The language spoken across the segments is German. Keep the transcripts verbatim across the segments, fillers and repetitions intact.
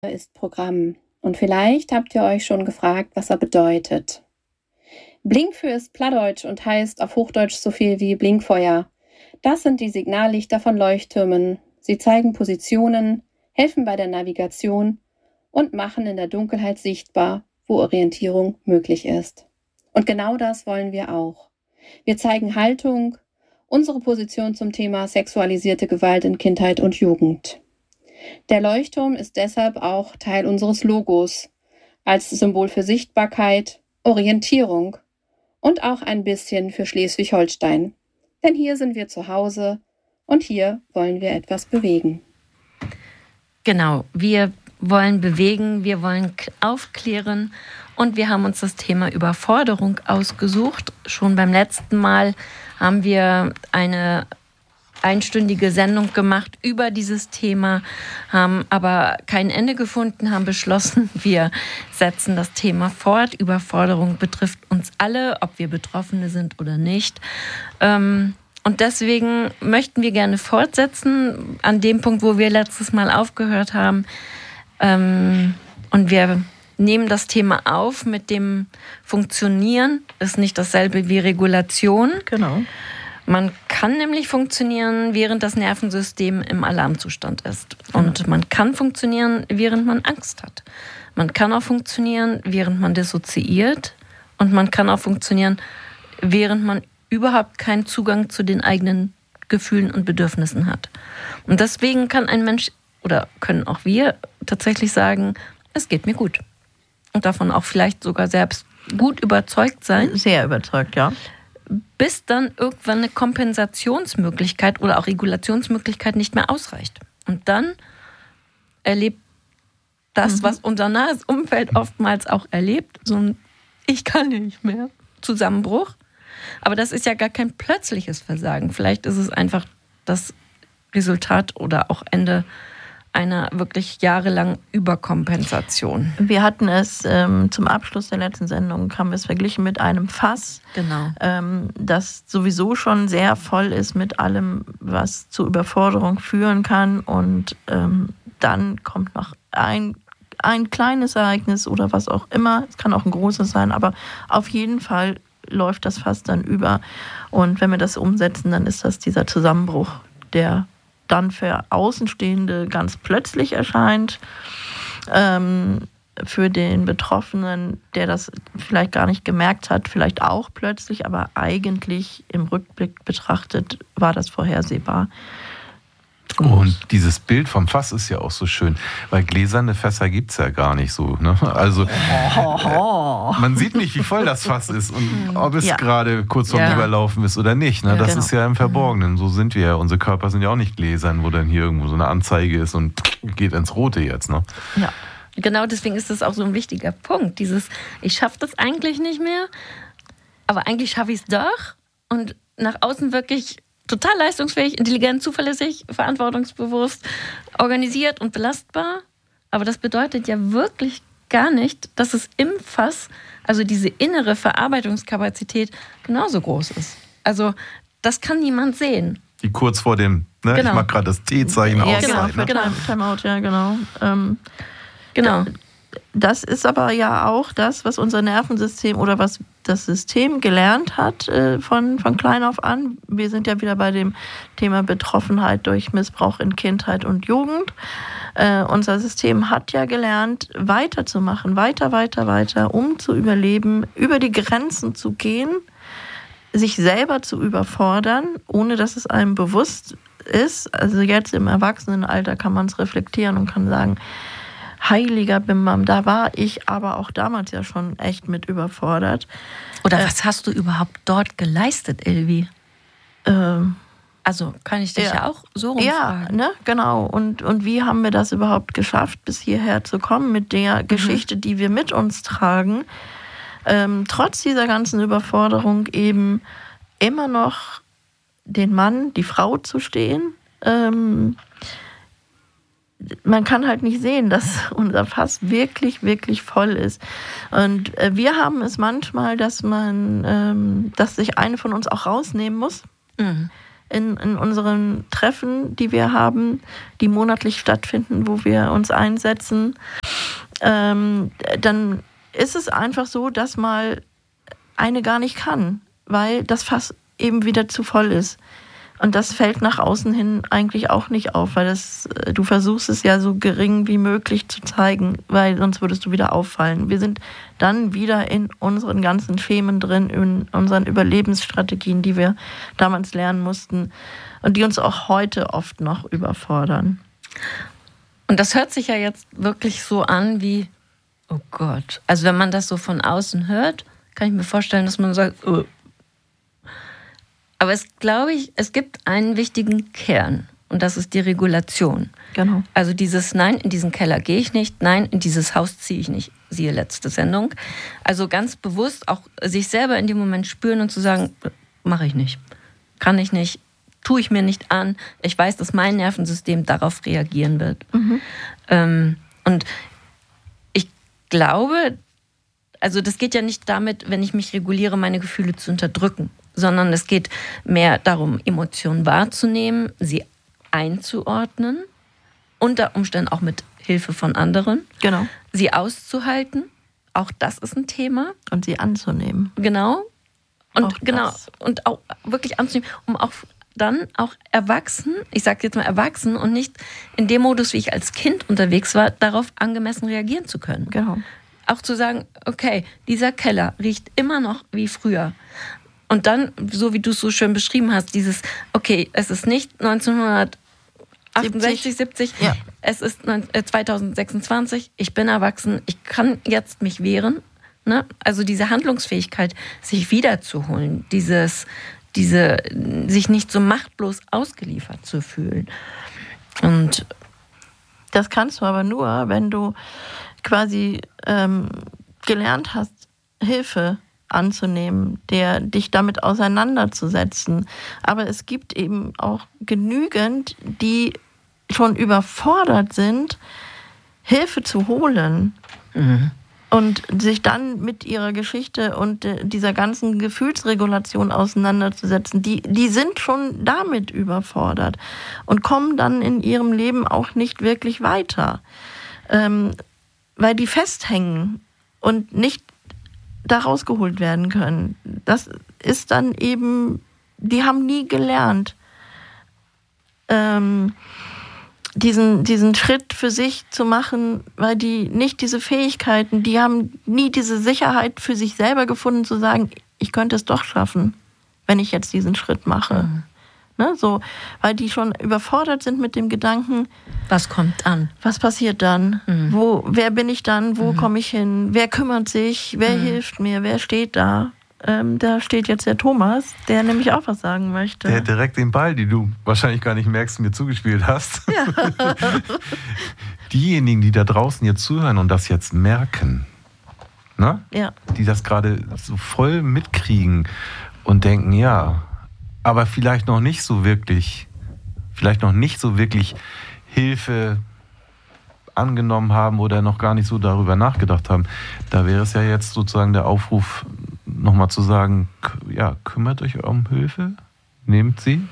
ist Programm. Und vielleicht habt ihr euch schon gefragt, was er bedeutet. Blinkfeuer ist Plattdeutsch und heißt auf Hochdeutsch so viel wie Blinkfeuer. Das sind die Signallichter von Leuchttürmen. Sie zeigen Positionen, helfen bei der Navigation und machen in der Dunkelheit sichtbar, wo Orientierung möglich ist. Und genau das wollen wir auch. Wir zeigen Haltung, unsere Position zum Thema sexualisierte Gewalt in Kindheit und Jugend. Der Leuchtturm ist deshalb auch Teil unseres Logos, als Symbol für Sichtbarkeit, Orientierung und auch ein bisschen für Schleswig-Holstein. Denn hier sind wir zu Hause und hier wollen wir etwas bewegen. Genau, wir wollen bewegen, wir wollen aufklären und wir haben uns das Thema Überforderung ausgesucht. Schon beim letzten Mal haben wir eine einstündige Sendung gemacht über dieses Thema, haben aber kein Ende gefunden, haben beschlossen, wir setzen das Thema fort. Überforderung betrifft uns alle, ob wir Betroffene sind oder nicht. Und deswegen möchten wir gerne fortsetzen an dem Punkt, wo wir letztes Mal aufgehört haben. Und wir nehmen das Thema auf mit dem Funktionieren. Ist nicht dasselbe wie Regulation. Genau. Man kann nämlich funktionieren, während das Nervensystem im Alarmzustand ist. Und genau. Man kann funktionieren, während man Angst hat. Man kann auch funktionieren, während man dissoziiert. Und man kann auch funktionieren, während man überhaupt keinen Zugang zu den eigenen Gefühlen und Bedürfnissen hat. Und deswegen kann ein Mensch, oder können auch wir tatsächlich sagen, es geht mir gut. Und davon auch vielleicht sogar selbst gut überzeugt sein. Sehr überzeugt, ja. Bis dann irgendwann eine Kompensationsmöglichkeit oder auch Regulationsmöglichkeit nicht mehr ausreicht. Und dann erlebt das, mhm. was unser nahes Umfeld oftmals auch erlebt, so ein Ich kann nicht mehr, Zusammenbruch. Aber das ist ja gar kein plötzliches Versagen. Vielleicht ist es einfach das Resultat oder auch Ende einer wirklich jahrelangen Überkompensation. Wir hatten es ähm, zum Abschluss der letzten Sendung, haben wir es verglichen mit einem Fass, genau. ähm, das sowieso schon sehr voll ist mit allem, was zu Überforderung führen kann. Und ähm, dann kommt noch ein, ein kleines Ereignis oder was auch immer. Es kann auch ein großes sein, aber auf jeden Fall läuft das Fass dann über. Und wenn wir das umsetzen, dann ist das dieser Zusammenbruch, der dann für Außenstehende ganz plötzlich erscheint, ähm, für den Betroffenen, der das vielleicht gar nicht gemerkt hat, vielleicht auch plötzlich, aber eigentlich im Rückblick betrachtet, war das vorhersehbar. Und dieses Bild vom Fass ist ja auch so schön, weil gläserne Fässer gibt es ja gar nicht so. Ne? Also oh. man sieht nicht, wie voll das Fass ist und ob es ja. gerade kurz vorm ja. Überlaufen ist oder nicht. Ne? Ja, das genau. ist ja im Verborgenen. So sind wir ja. Unsere Körper sind ja auch nicht gläsern, wo dann hier irgendwo so eine Anzeige ist und geht ins Rote jetzt. Ne? Ja. Genau, deswegen ist das auch so ein wichtiger Punkt. Dieses, ich schaffe das eigentlich nicht mehr, aber eigentlich schaffe ich es doch. Und nach außen wirklich total leistungsfähig, intelligent, zuverlässig, verantwortungsbewusst, organisiert und belastbar. Aber das bedeutet ja wirklich gar nicht, dass es im Fass, also diese innere Verarbeitungskapazität, genauso groß ist. Also das kann niemand sehen. Die kurz vor dem, ne? Genau. Ich mache gerade das T-Zeichen ja, aus. Genau, ne? für Time, Timeout, ja, genau. Ähm, Genau. Das ist aber ja auch das, was unser Nervensystem oder was das System gelernt hat äh, von, von klein auf an. Wir sind ja wieder bei dem Thema Betroffenheit durch Missbrauch in Kindheit und Jugend. Äh, unser System hat ja gelernt, weiterzumachen, weiter, weiter, weiter, um zu überleben, über die Grenzen zu gehen, sich selber zu überfordern, ohne dass es einem bewusst ist. Also jetzt im Erwachsenenalter kann man es reflektieren und kann sagen, heiliger Bimbam, da war ich aber auch damals ja schon echt mit überfordert. Oder äh, was hast du überhaupt dort geleistet, Ilvi? Ähm, also kann ich dich ja, ja auch so Ja, rumfragen. ne, genau. Und, und wie haben wir das überhaupt geschafft, bis hierher zu kommen mit der mhm. Geschichte, die wir mit uns tragen, ähm, trotz dieser ganzen Überforderung eben immer noch den Mann, die Frau zu stehen, ähm, man kann halt nicht sehen, dass unser Fass wirklich, wirklich voll ist. Und äh, wir haben es manchmal, dass man, ähm, dass sich eine von uns auch rausnehmen muss. Mhm. in, in unseren Treffen, die wir haben, die monatlich stattfinden, wo wir uns einsetzen, ähm, dann ist es einfach so, dass mal eine gar nicht kann, weil das Fass eben wieder zu voll ist. Und das fällt nach außen hin eigentlich auch nicht auf, weil das, du versuchst es ja so gering wie möglich zu zeigen, weil sonst würdest du wieder auffallen. Wir sind dann wieder in unseren ganzen Schemen drin, in unseren Überlebensstrategien, die wir damals lernen mussten und die uns auch heute oft noch überfordern. Und das hört sich ja jetzt wirklich so an wie, oh Gott. Also wenn man das so von außen hört, kann ich mir vorstellen, dass man sagt, oh. Aber es glaube ich, es gibt einen wichtigen Kern und das ist die Regulation. Genau. Also dieses Nein, in diesen Keller gehe ich nicht, nein, in dieses Haus ziehe ich nicht, siehe letzte Sendung. Also ganz bewusst auch sich selber in dem Moment spüren und zu sagen, mache ich nicht, kann ich nicht, tue ich mir nicht an. Ich weiß, dass mein Nervensystem darauf reagieren wird. Mhm. Ähm, und ich glaube, also das geht ja nicht damit, wenn ich mich reguliere, meine Gefühle zu unterdrücken, sondern es geht mehr darum, Emotionen wahrzunehmen, sie einzuordnen, unter Umständen auch mit Hilfe von anderen, genau, sie auszuhalten, auch das ist ein Thema. Und sie anzunehmen. Genau. Und auch genau das. Und auch wirklich anzunehmen, um auch dann auch erwachsen, ich sage jetzt mal erwachsen und nicht in dem Modus, wie ich als Kind unterwegs war, darauf angemessen reagieren zu können. Genau. Auch zu sagen, okay, dieser Keller riecht immer noch wie früher. Und dann, so wie du es so schön beschrieben hast, dieses, okay, es ist nicht neunzehnhundertachtundsechzig, siebzig, ja. Es ist zweitausendsechsundzwanzig, ich bin erwachsen, ich kann jetzt mich wehren. Ne? Also diese Handlungsfähigkeit, sich wiederzuholen, dieses, diese, sich nicht so machtlos ausgeliefert zu fühlen. Und das kannst du aber nur, wenn du quasi ähm, gelernt hast, Hilfe anzunehmen, der dich damit auseinanderzusetzen. Aber es gibt eben auch genügend, die schon überfordert sind, Hilfe zu holen. Mhm. Und sich dann mit ihrer Geschichte und dieser ganzen Gefühlsregulation auseinanderzusetzen, die, die sind schon damit überfordert und kommen dann in ihrem Leben auch nicht wirklich weiter, ähm, weil die festhängen und nicht da rausgeholt werden können. Das ist dann eben, die haben nie gelernt, ähm, diesen, diesen Schritt für sich zu machen, weil die nicht diese Fähigkeiten, die haben nie diese Sicherheit für sich selber gefunden, zu sagen, ich könnte es doch schaffen, wenn ich jetzt diesen Schritt mache. Mhm. Ne, so, weil die schon überfordert sind mit dem Gedanken, was kommt an? Was passiert dann? Mhm. Wo, wer bin ich dann? Wo mhm. komme ich hin? Wer kümmert sich? Wer mhm. hilft mir? Wer steht da? Ähm, da steht jetzt der Thomas, der nämlich auch was sagen möchte. Der direkt den Ball, den du wahrscheinlich gar nicht merkst, mir zugespielt hast. Ja. Diejenigen, die da draußen jetzt zuhören und das jetzt merken, ne? Ja. Die das gerade so voll mitkriegen und denken, ja, aber vielleicht noch nicht so wirklich, vielleicht noch nicht so wirklich Hilfe angenommen haben oder noch gar nicht so darüber nachgedacht haben. Da wäre es ja jetzt sozusagen der Aufruf, nochmal zu sagen, ja, kümmert euch um Hilfe, nehmt sie.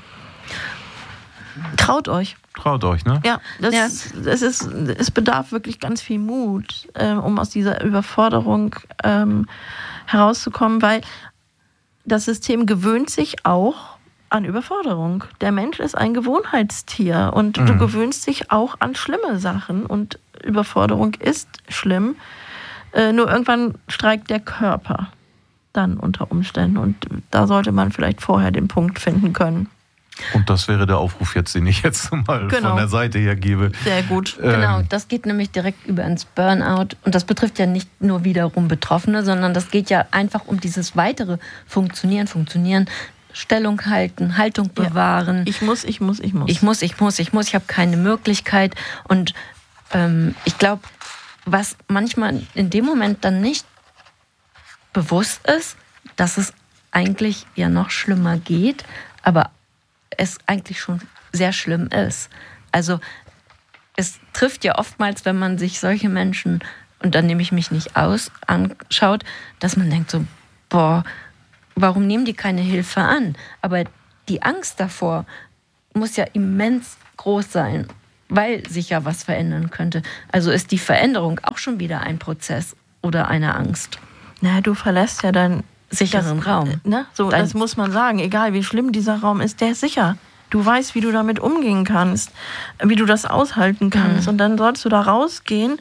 Traut euch. Traut euch, ne? Ja, das, ja. das ist, es bedarf wirklich ganz viel Mut, äh, um aus dieser Überforderung ähm, herauszukommen, weil das System gewöhnt sich auch an Überforderung. Der Mensch ist ein Gewohnheitstier und mhm. du gewöhnst dich auch an schlimme Sachen und Überforderung ist schlimm. Äh, nur irgendwann streikt der Körper dann unter Umständen und da sollte man vielleicht vorher den Punkt finden können. Und das wäre der Aufruf jetzt, den ich jetzt mal genau. von der Seite her gebe. Sehr gut. Ähm. Genau, das geht nämlich direkt über ins Burnout und das betrifft ja nicht nur wiederum Betroffene, sondern das geht ja einfach um dieses weitere Funktionieren, Funktionieren, Stellung halten, Haltung bewahren. Ja. Ich muss, ich muss, ich muss. Ich muss, ich muss, ich muss, ich habe keine Möglichkeit. Und ähm, ich glaube, was manchmal in dem Moment dann nicht bewusst ist, dass es eigentlich ja noch schlimmer geht, aber es eigentlich schon sehr schlimm ist. Also es trifft ja oftmals, wenn man sich solche Menschen, und dann nehme ich mich nicht aus, anschaut, dass man denkt so, boah, warum nehmen die keine Hilfe an? Aber die Angst davor muss ja immens groß sein, weil sich ja was verändern könnte. Also ist die Veränderung auch schon wieder ein Prozess oder eine Angst. Na, du verlässt ja deinen sicheren das, Raum. Ne? So, Dein, das muss man sagen. Egal, wie schlimm dieser Raum ist, der ist sicher. Du weißt, wie du damit umgehen kannst, wie du das aushalten kannst. Mhm. Und dann sollst du da rausgehen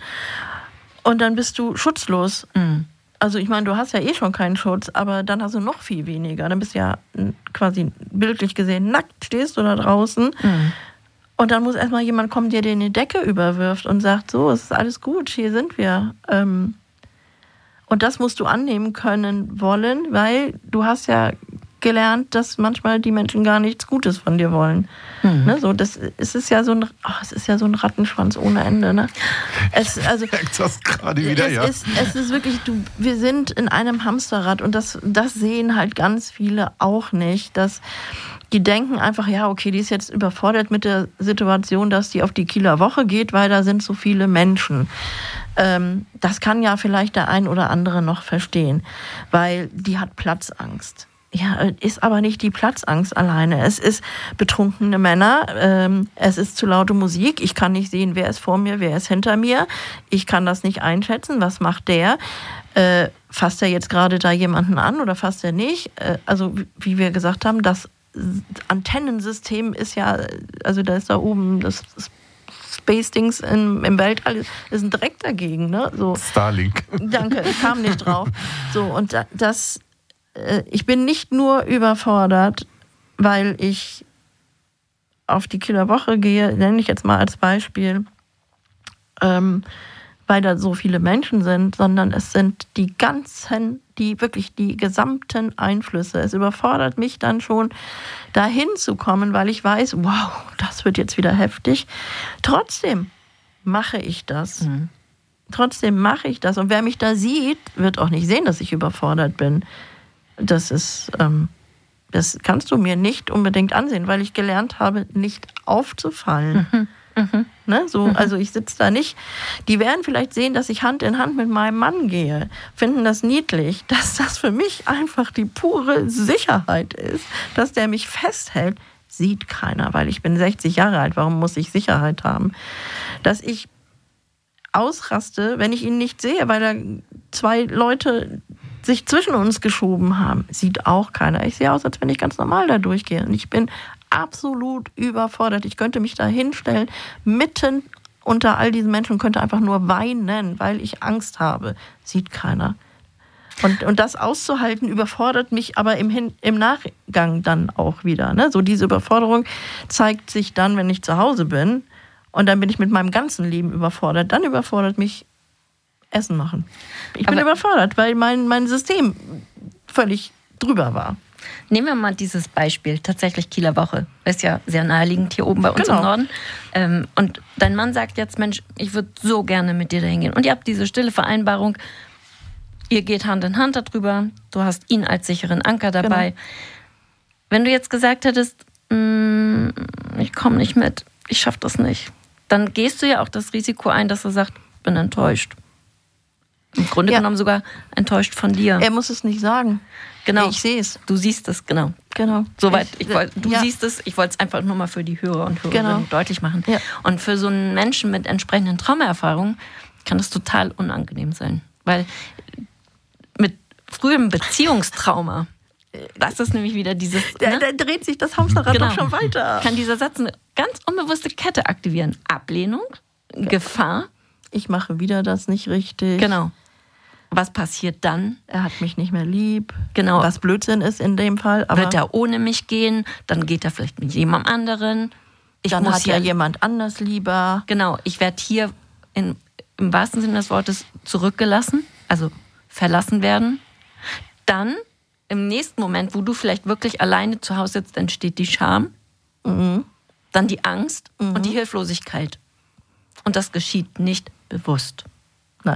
und dann bist du schutzlos. Mhm. Also ich meine, du hast ja eh schon keinen Schutz, aber dann hast du noch viel weniger. Dann bist du ja quasi bildlich gesehen nackt, stehst du da draußen. Mhm. Und dann muss erstmal jemand kommen, der dir eine Decke überwirft und sagt, so, es ist alles gut, hier sind wir. Ähm, und das musst du annehmen können wollen, weil du hast ja gelernt, dass manchmal die Menschen gar nichts Gutes von dir wollen. Mhm. Ne, so, das, es ist ja so ein, oh, es ist ja so ein Rattenschwanz ohne Ende. Ne? Es, also, ich merke das gerade wieder, es ja. Ist, es ist wirklich, du, wir sind in einem Hamsterrad und das, das sehen halt ganz viele auch nicht, dass die denken einfach, ja, okay, die ist jetzt überfordert mit der Situation, dass die auf die Kieler Woche geht, weil da sind so viele Menschen. Ähm, das kann ja vielleicht der ein oder andere noch verstehen, weil die hat Platzangst. Ja, ist aber nicht die Platzangst alleine. Es ist betrunkene Männer, ähm, es ist zu laute Musik, ich kann nicht sehen, wer ist vor mir, wer ist hinter mir. Ich kann das nicht einschätzen, was macht der? Äh, fasst er jetzt gerade da jemanden an oder fasst er nicht? Äh, also wie wir gesagt haben, das Antennensystem ist ja, also da ist da oben das Space-Dings im, im Weltall, ist ein Dreck dagegen. Ne? So. Starlink. Danke, ich kam nicht drauf. So, und das, äh, ich bin nicht nur überfordert, weil ich auf die Kieler Woche gehe, nenne ich jetzt mal als Beispiel, ähm, weil da so viele Menschen sind, sondern es sind die ganzen, die wirklich die gesamten Einflüsse. Es überfordert mich dann schon, dahin zu kommen, weil ich weiß, wow, das wird jetzt wieder heftig. Trotzdem mache ich das. Mhm. Trotzdem mache ich das. Und wer mich da sieht, wird auch nicht sehen, dass ich überfordert bin. Das ist, ähm, das kannst du mir nicht unbedingt ansehen, weil ich gelernt habe, nicht aufzufallen. Mhm. Mhm. Ne, so, mhm. Also ich sitze da nicht. Die werden vielleicht sehen, dass ich Hand in Hand mit meinem Mann gehe, finden das niedlich, dass das für mich einfach die pure Sicherheit ist, dass der mich festhält, sieht keiner, weil ich bin sechzig Jahre alt, warum muss ich Sicherheit haben? Dass ich ausraste, wenn ich ihn nicht sehe, weil da zwei Leute sich zwischen uns geschoben haben, sieht auch keiner. Ich sehe aus, als wenn ich ganz normal da durchgehe und ich bin absolut überfordert. Ich könnte mich da hinstellen, mitten unter all diesen Menschen und könnte einfach nur weinen, weil ich Angst habe. Sieht keiner. Und, und das auszuhalten überfordert mich aber im, Hin, im Nachgang dann auch wieder. Ne? So diese Überforderung zeigt sich dann, wenn ich zu Hause bin und dann bin ich mit meinem ganzen Leben überfordert. Dann überfordert mich Essen machen. Ich bin aber überfordert, weil mein, mein System völlig drüber war. Nehmen wir mal dieses Beispiel, tatsächlich Kieler Woche. Ist ja sehr naheliegend hier oben bei uns genau. im Norden. Ähm, und dein Mann sagt jetzt, Mensch, ich würde so gerne mit dir dahin gehen. Und ihr habt diese stille Vereinbarung, ihr geht Hand in Hand darüber, du hast ihn als sicheren Anker dabei. Genau. Wenn du jetzt gesagt hättest, ich komme nicht mit, ich schaffe das nicht, dann gehst du ja auch das Risiko ein, dass er sagt, ich bin enttäuscht. Im Grunde ja. genommen sogar enttäuscht von dir. Er muss es nicht sagen. Genau. Ich sehe es. Du siehst es, genau. Genau. Soweit. Ich wollt, du ja. siehst es. Ich wollte es einfach nur mal für die Hörer und Hörerinnen genau. deutlich machen. Ja. Und für so einen Menschen mit entsprechenden Traumaerfahrungen kann das total unangenehm sein. Weil mit frühem Beziehungstrauma, das ist nämlich wieder dieses... Da, ne? da dreht sich das Hamsterrad genau. doch schon weiter. Kann dieser Satz eine ganz unbewusste Kette aktivieren. Ablehnung, ja. Gefahr. Ich mache wieder das nicht richtig. Genau. Was passiert dann? Er hat mich nicht mehr lieb. Genau. Was Blödsinn ist in dem Fall. Aber wird er ohne mich gehen? Dann geht er vielleicht mit jemandem anderen. Ich dann muss hat ja jemand anders lieber. Genau. Ich werde hier in, im wahrsten Sinne des Wortes zurückgelassen, also verlassen werden. Dann im nächsten Moment, wo du vielleicht wirklich alleine zu Hause sitzt, entsteht die Scham, mhm. dann die Angst mhm. und die Hilflosigkeit. Und das geschieht nicht bewusst. Nein.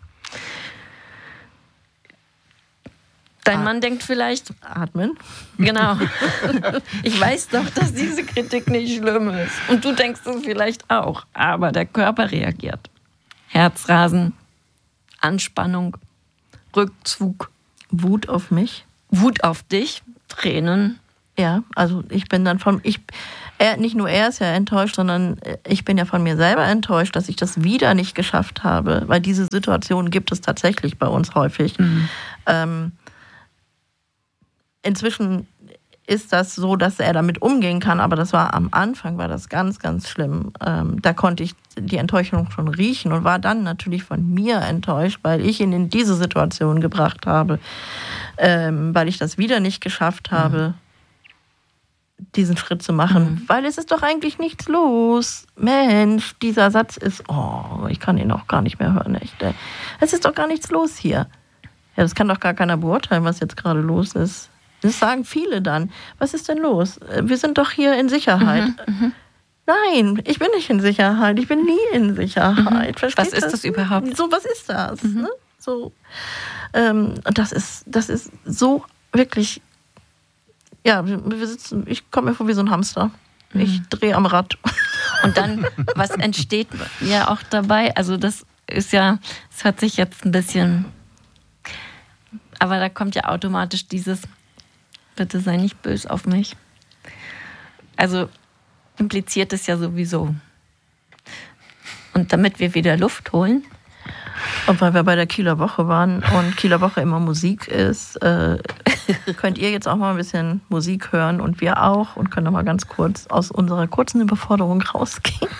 Dein Mann denkt vielleicht... Atmen. Genau. Ich weiß doch, dass diese Kritik nicht schlimm ist. Und du denkst es vielleicht auch. Aber der Körper reagiert. Herzrasen, Anspannung, Rückzug. Wut auf mich. Wut auf dich, Tränen. Ja, also ich bin dann von, ich, er, nicht nur er ist ja enttäuscht, sondern ich bin ja von mir selber enttäuscht, dass ich das wieder nicht geschafft habe, weil diese Situation gibt es tatsächlich bei uns häufig. Mhm. Ähm, inzwischen ist das so, dass er damit umgehen kann, aber das war am Anfang, war das ganz, ganz schlimm. Ähm, da konnte ich die Enttäuschung schon riechen und war dann natürlich von mir enttäuscht, weil ich ihn in diese Situation gebracht habe, ähm, weil ich das wieder nicht geschafft habe, mhm. diesen Schritt zu machen, mhm. weil es ist doch eigentlich nichts los. Mensch, dieser Satz ist, oh, ich kann ihn auch gar nicht mehr hören, echt. Ey. Es ist doch gar nichts los hier. Ja, das kann doch gar keiner beurteilen, was jetzt gerade los ist. Das sagen viele dann. Was ist denn los? Wir sind doch hier in Sicherheit. Mhm, Nein, ich bin nicht in Sicherheit. Ich bin nie in Sicherheit. Mhm. Was ist das? das überhaupt? So, was ist das? Mhm. Ne? So, ähm, das ist, das ist so wirklich. Ja, wir sitzen. Ich komme mir vor wie so ein Hamster. Mhm. Ich drehe am Rad. Und dann, was entsteht ja auch dabei? Also das ist ja, es hört sich jetzt ein bisschen, aber da kommt ja automatisch dieses: Bitte sei nicht böse auf mich. Also impliziert es ja sowieso. Und damit wir wieder Luft holen. Und weil wir bei der Kieler Woche waren und Kieler Woche immer Musik ist, äh, könnt ihr jetzt auch mal ein bisschen Musik hören und wir auch und können noch mal ganz kurz aus unserer kurzen Überforderung rausgehen.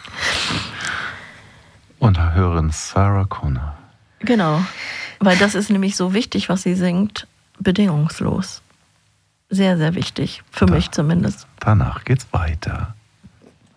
Und hören Sarah Connor. Genau, weil das ist nämlich so wichtig, was sie singt, bedingungslos. Sehr, sehr wichtig, für da, mich zumindest. Danach geht's weiter.